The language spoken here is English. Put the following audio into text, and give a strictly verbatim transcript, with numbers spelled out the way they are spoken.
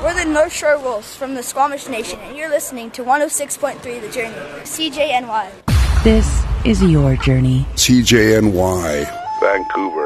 We're the North Shore Wolves from the Squamish Nation, and you're listening to one oh six point three The Journey, C J N Y. This is your journey. C J N Y, Vancouver.